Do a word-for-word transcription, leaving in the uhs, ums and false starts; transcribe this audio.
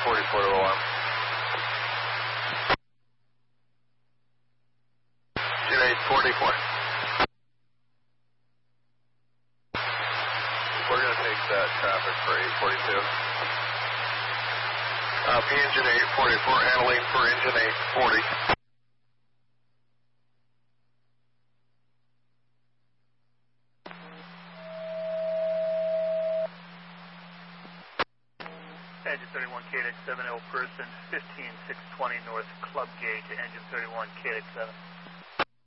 forty-four to alarm. Engine eight forty-four. We're going to take that traffic for eight forty-two. Uh, P engine eight forty-four, handling for engine eight forty. Engine thirty-one, K X seven, L person, fifteen six twenty North Club Gate to engine thirty-one, K X seven.